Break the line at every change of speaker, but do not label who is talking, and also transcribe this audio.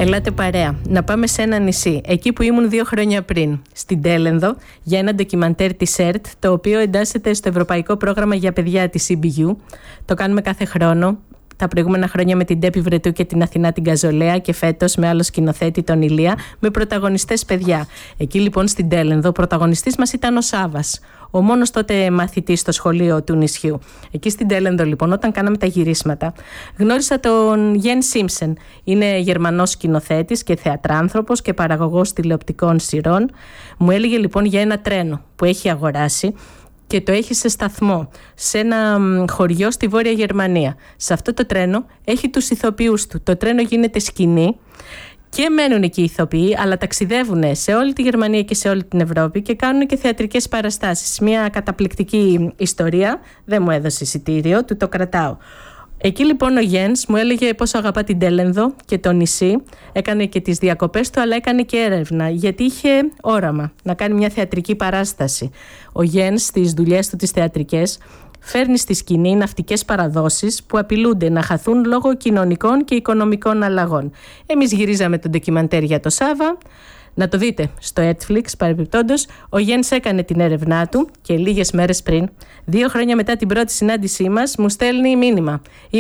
Ελάτε παρέα, να πάμε σε ένα νησί, εκεί που ήμουν 2 χρόνια πριν, στην Τέλενδο, για ένα ντοκιμαντέρ της ΕΡΤ, το οποίο εντάσσεται στο Ευρωπαϊκό Πρόγραμμα για Παιδιά της CBU. Το κάνουμε κάθε χρόνο. Τα προηγούμενα χρόνια με την Ντέπη Βρετού και την Αθηνά την Καζολέα και φέτος με άλλο σκηνοθέτη, τον Ηλία, με πρωταγωνιστές παιδιά. Εκεί λοιπόν στην Τέλενδο, ο πρωταγωνιστής μας ήταν ο Σάβας, ο μόνος τότε μαθητής στο σχολείο του νησιού. Εκεί στην Τέλενδο λοιπόν, όταν κάναμε τα γυρίσματα, γνώρισα τον Γιέν Σίμψεν. Είναι Γερμανός σκηνοθέτης και θεατράνθρωπος και παραγωγός τηλεοπτικών σειρών. Μου έλεγε λοιπόν για ένα τρένο που έχει αγοράσει και το έχει σε σταθμό, σε ένα χωριό στη Βόρεια Γερμανία. Σε αυτό το τρένο έχει τους ηθοποιούς του. Το τρένο γίνεται σκηνή και μένουν εκεί οι ηθοποιοί, αλλά ταξιδεύουν σε όλη τη Γερμανία και σε όλη την Ευρώπη και κάνουν και θεατρικές παραστάσεις. Μια καταπληκτική ιστορία. Δεν μου έδωσε εισιτήριο, του το κρατάω. Εκεί λοιπόν ο Γιένς μου έλεγε πόσο αγαπά την Τέλενδο και το νησί. Έκανε και τις διακοπές του, αλλά έκανε και έρευνα, γιατί είχε όραμα να κάνει μια θεατρική παράσταση. Ο Γιένς στις δουλειές του τις θεατρικές φέρνει στη σκηνή ναυτικές παραδόσεις που απειλούνται να χαθούν λόγω κοινωνικών και οικονομικών αλλαγών. Εμείς γυρίζαμε το ντοκιμαντέρ για το Σάβα. Να το δείτε στο Netflix παρεμπιπτόντως. Ο Γιένς έκανε την έρευνά του και λίγες μέρες πριν, 2 χρόνια μετά την πρώτη συνάντησή μας, μου στέλνει μήνυμα.